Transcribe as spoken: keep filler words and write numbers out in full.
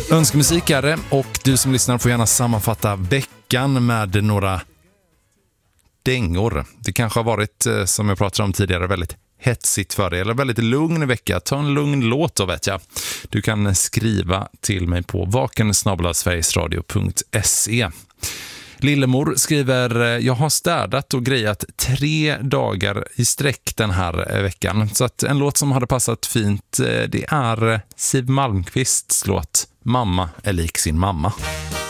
Önskemusik är det, och du som lyssnar får gärna sammanfatta veckan med några dängor. Det kanske har varit, som jag pratade om tidigare, väldigt hetsigt för dig, eller väldigt lugn vecka. Ta en lugn låt då, vet jag. Du kan skriva till mig på vaken snabel-a sverigesradio punkt se. Lillemor skriver: jag har städat och grejat tre dagar i sträck den här veckan. Så att en låt som hade passat fint, det är Siw Malmkvists låt Mamma är lik sin mamma.